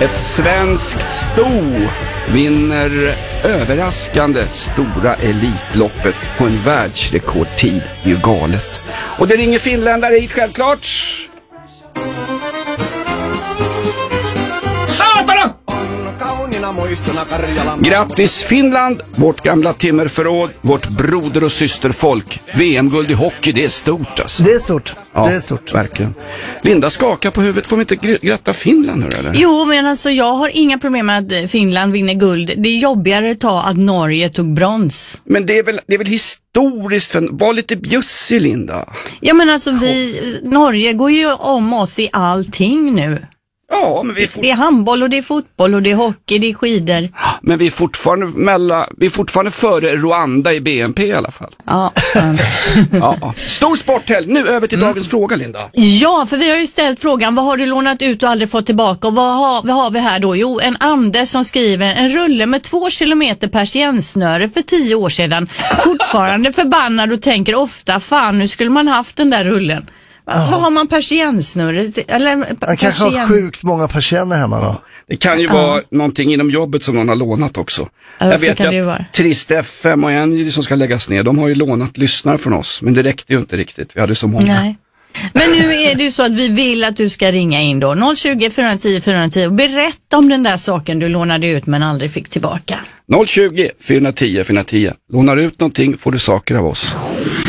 Ett svenskt sto vinner överraskande stora Elitloppet på en världsrekordtid. Det är ju galet. Och det ringer finländare hit självklart. Satana! Grattis Finland, vårt gamla timmerförråd, vårt broder- och systerfolk. VM-guld i hockey, det är stort alltså. Det är stort, Ja, det är stort. Verkligen. Linda skakar på huvudet, får vi inte gratta Finland nu eller? Jo, men alltså jag har inga problem med att Finland vinner guld. Det är jobbigare att ta att Norge tog brons. Men det är väl historiskt, var lite bjussig Linda. Ja, men alltså Norge går ju om oss i allting nu. Ja, men det är handboll och det är fotboll och det är hockey, det är skidor. Men vi är fortfarande före Rwanda i BNP i alla fall. Ja. Ja. Stor sporthelg. Nu över till dagens fråga, Linda. Ja, för vi har ju ställt frågan, vad har du lånat ut och aldrig fått tillbaka? Och vad har vi här då? Jo, en Anders som skriver en rulle med 2 kilometer persiennsnöre för 10 år sedan. Fortfarande förbannad och tänker ofta, fan nu skulle man haft den där rullen. Vad har man persiennsnurret? Han kanske har sjukt många persienner hemma då. Det kan ju vara någonting inom jobbet som någon har lånat också. Jag vet att Trist FM och en som ska läggas ner, de har ju lånat lyssnare från oss. Men det räckte ju inte riktigt, vi hade så många. Nej. Men nu är det ju så att vi vill att du ska ringa in då 020 410 410 och berätta om den där saken du lånade ut men aldrig fick tillbaka. 020 410 410. Lånar ut någonting får du saker av oss.